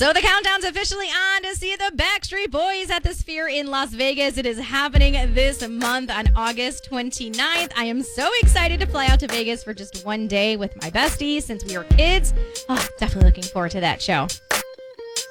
So the countdown's officially on to see the Backstreet Boys at the Sphere in Las Vegas. It is happening this month on August 29th. I am so excited to fly out to Vegas for just one day with my besties since we were kids. Oh, definitely looking forward to that show.